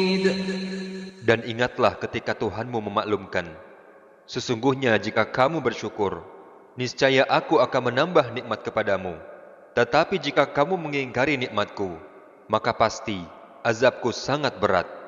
Dan ingatlah ketika Tuhanmu memaklumkan, sesungguhnya jika kamu bersyukur, niscaya aku akan menambah nikmat kepadamu. Tetapi jika kamu mengingkari nikmatku, maka pasti azabku sangat berat.